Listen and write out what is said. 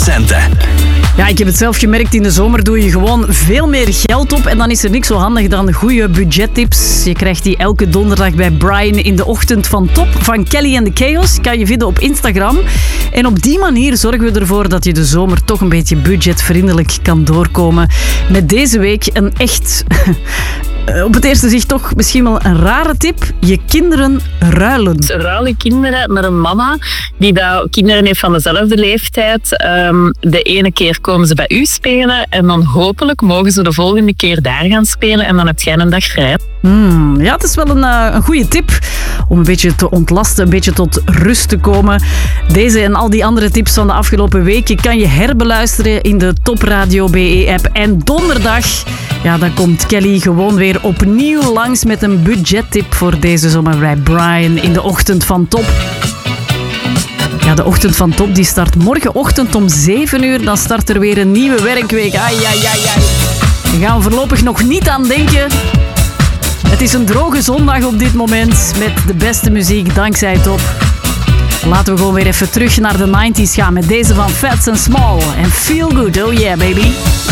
centen. Ja, ik heb het zelf gemerkt. In de zomer doe je gewoon veel meer geld op. En dan is er niks zo handig dan goede budgettips. Je krijgt die elke donderdag bij Brian in de ochtend van Top. Van Kelly and the Chaos kan je vinden op Instagram. En op die manier zorgen we ervoor dat je de zomer toch een beetje budgetvriendelijk kan doorkomen. Met deze week een echt... op het eerste zicht toch misschien wel een rare tip. Je kinderen ruilen. Ruilen kinderen met een mama die dat kinderen heeft van dezelfde leeftijd. De ene keer komen ze bij u spelen en dan hopelijk mogen ze de volgende keer daar gaan spelen en dan heb jij een dag vrij. Ja, het is wel een goede tip om een beetje te ontlasten, een beetje tot rust te komen. Deze en al die andere tips van de afgelopen weken kan je herbeluisteren in de Top Radio BE-app. En donderdag, ja, dan komt Kelly gewoon weer opnieuw langs met een budgettip voor deze zomer bij Brian in de ochtend van Top. Ja, de ochtend van Top die start morgenochtend om 7 uur. Dan start er weer een nieuwe werkweek. Ai. Daar gaan we voorlopig nog niet aan denken. Het is een droge zondag op dit moment met de beste muziek dankzij Top. Laten we gewoon weer even terug naar de 90s gaan met deze van Fats and Small en Feel Good. Oh yeah, baby.